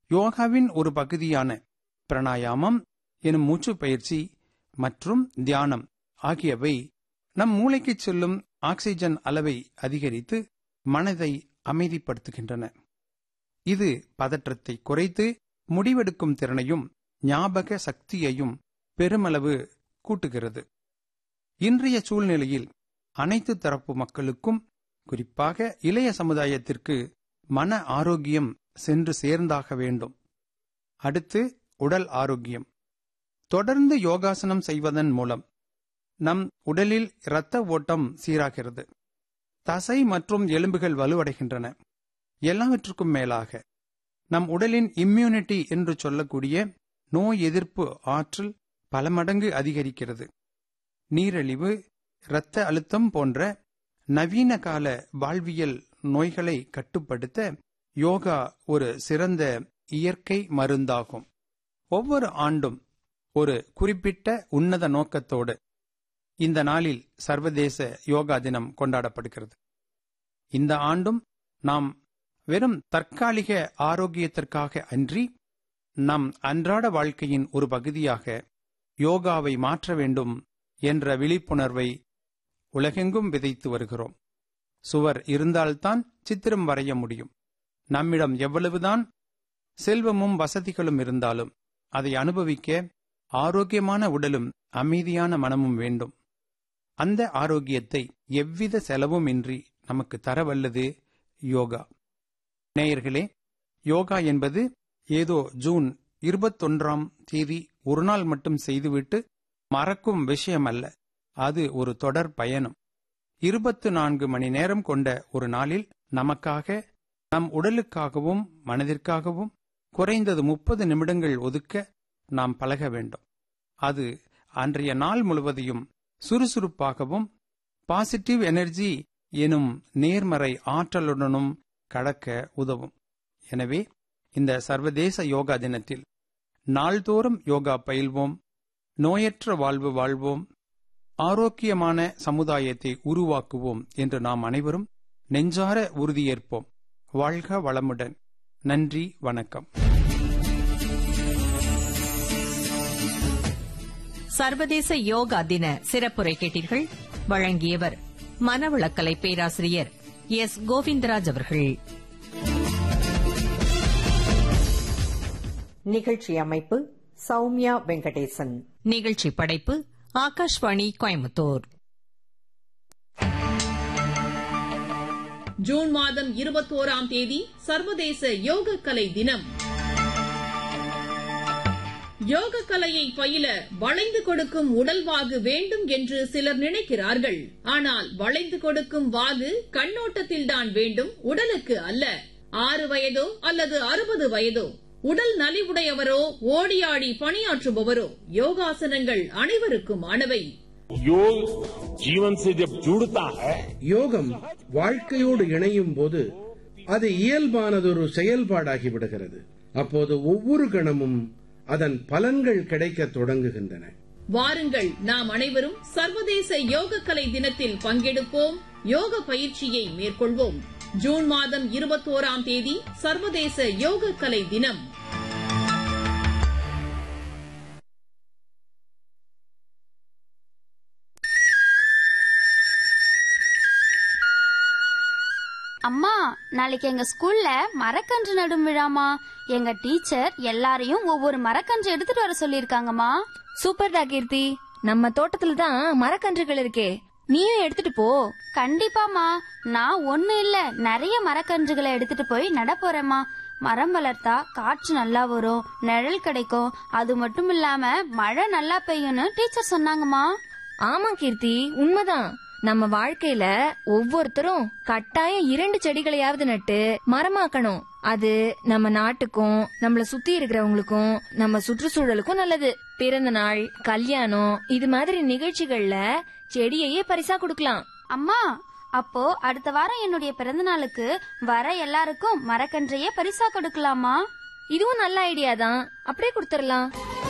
யோகாவின் ஒரு பகுதியான பிராணாயாமம் எனும் மூச்சு பயிற்சி மற்றும் தியானம் ஆகியவை நம் மூளைக்கு செல்லும் ஆக்சிஜன் அளவை அதிகரித்து மனதை அமைதிப்படுத்துகின்றன. இது பதற்றத்தை குறைத்து முடிவெடுக்கும் திறனையும் ஞாபக சக்தியையும் பெருமளவு கூட்டுகிறது. இன்றைய சூழ்நிலையில் அனைத்து தரப்பு மக்களுக்கும், குறிப்பாக இளைய சமுதாயத்திற்கு மன ஆரோக்கியம் சென்று சேர்ந்தாக வேண்டும். அடுத்து உடல் ஆரோக்கியம். தொடர்ந்து யோகாசனம் செய்வதன் மூலம் நம் உடலில் இரத்த ஓட்டம் சீராகிறது, தசை மற்றும் எலும்புகள் வலுவடைகின்றன. எல்லாவற்றுக்கும் மேலாக நம் உடலின் இம்யூனிட்டி என்று சொல்லக்கூடிய நோய் எதிர்ப்பு ஆற்றல் பல மடங்கு அதிகரிக்கிறது. நீரிழிவு, இரத்த அழுத்தம் போன்ற நவீன கால வாழ்வியல் நோய்களை கட்டுப்படுத்த யோகா ஒரு சிறந்த இயற்கை மருந்தாகும். ஒவ்வொரு ஆண்டும் ஒரு குறிப்பிட்ட உன்னத நோக்கத்தோடு இந்த நாளில் சர்வதேச யோகா தினம் கொண்டாடப்படுகிறது. இந்த ஆண்டும் நாம் வெறும் தற்காலிக ஆரோக்கியத்திற்காக அன்றி நம் அன்றாட வாழ்க்கையின் ஒரு பகுதியாக யோகாவை மாற்ற வேண்டும் என்ற விழிப்புணர்வை உலகெங்கும் விதைத்து வருகிறோம். சுவர் இருந்தால்தான் சித்திரம் வரைய முடியும். நம்மிடம் எவ்வளவுதான் செல்வமும் வசதிகளும் இருந்தாலும் அதை அனுபவிக்க ஆரோக்கியமான உடலும் அமைதியான மனமும் வேண்டும். அந்த ஆரோக்கியத்தை எவ்வித செலவும் இன்றி நமக்கு தரவல்லது யோகா. நேயர்களே, யோகா என்பது ஏதோ ஜூன் 21 ஒரு நாள் மட்டும் செய்துவிட்டு மறக்கும் விஷயம் அல்ல. அது ஒரு தொடர் பயணம். 24 மணி நேரம் கொண்ட ஒரு நாளில் நமக்காக, நம் உடலுக்காகவும் மனதிற்காகவும் குறைந்தது 30 நிமிடங்கள் ஒதுக்க நாம் பழக வேண்டும். அது அன்றைய நாள் முழுவதையும் சுறுசுறுப்பாகவும் பாசிட்டிவ் எனர்ஜி எனும் நேர்மறை ஆற்றலுடனும் கடக்க உதவும். எனவே இந்த சர்வதேச யோகா தினத்தில் நாள்தோறும் யோகா பயில்வோம், நோயற்ற வாழ்வு வாழ்வோம், ஆரோக்கியமான சமுதாயத்தை உருவாக்குவோம் என்று நாம் அனைவரும் நெஞ்சார உறுதியேற்போம். வாழ்க வளமுடன். நன்றி, வணக்கம். சர்வதேச யோகா தின சிறப்புரை கேட்டீர்கள். வழங்கியவர் மனவளக்கலை பேராசிரியர் எஸ். கோவிந்தராஜ் அவர்கள். நிகழ்ச்சி அமைப்பு சௌமியா வெங்கடேசன். நிகழ்ச்சி படைப்பு ஆகாஷ்வாணி கோயம்புத்தூர். ஜூன் மாதம் 21 சர்வதேச யோக கலை தினம். யோக கலையை பயில வளைந்து கொடுக்கும் உடல் வாகு வேண்டும் என்று சிலர் நினைக்கிறார்கள். ஆனால் வளைந்து கொடுக்கும் வாகு கண்ணோட்டத்தில்தான் வேண்டும், உடலுக்கு அல்ல. 6 வயதோ அல்லது 60 வயதோ, உடல் நலிவுடையவரோ ஓடியாடி பணியாற்றுபவரோ, யோகாசனங்கள் அனைவருக்கும் ஆனவை. யோகம் வாழ்க்கையோடு இணையும் போது அது இயல்பானதொரு செயல்பாடாகிவிடுகிறது. அப்போது ஒவ்வொரு கணமும் அதன் பலன்கள் கிடைக்க தொடங்குகின்றன. வாருங்கள், நாம் அனைவரும் சர்வதேச யோக கலை தினத்தில் பங்கெடுப்போம், யோக பயிற்சியை மேற்கொள்வோம். ஜூன் மாதம் 21 சர்வதேச யோக கலை தினம். அம்மா, நாளைக்கு எங்க ஸ்கூல்ல மரக்கன்று நடும் விழாமா. எங்க டீச்சர் எல்லாரையும் ஒவ்வொரு மரக்கன்று எடுத்துட்டு வர சொல்லிருக்காங்கம்மா. சூப்பர்டா கீர்த்தி, நம்ம தோட்டத்துல தான் மரக்கன்றுகள் இருக்கே, நீயும் எடுத்துட்டு போ. கண்டிப்பாமா, நான் ஒண்ணு இல்ல நிறைய மரக்கன்றுகளை எடுத்துட்டு போய் நட போறேம்மா. மரம் வளர்த்தா காற்று நல்லா வரும், நிழல் கிடைக்கும், அது மட்டும் இல்லாம மழை நல்லா பெய்யும்னு டீச்சர் சொன்னாங்கம்மா. ஆமா கீர்த்தி, உண்மைதான். நம்ம வாழ்க்கையில ஒவ்வொருத்தரும் கட்டாயம் 2 செடிகளையாவது நட்டு மரமாக்கணும். அது நம்ம நாட்டுக்கும் நம்மள சுத்தி இருக்கிறவங்களுக்கும் நம்ம சுற்றுச்சூழலுக்கும் நல்லது. பிறந்த நாள், கல்யாணம் இது மாதிரி நிகழ்ச்சிகள்ல செடியையே பரிசா கொடுக்கலாம். அம்மா, அப்போ அடுத்த வாரம் என்னுடைய பிறந்த நாளுக்கு வர எல்லாருக்கும் மரக்கன்றையே பரிசா கொடுக்கலாமா? இதுவும் நல்ல ஐடியா தான், அப்படியே கொடுத்துடலாம்.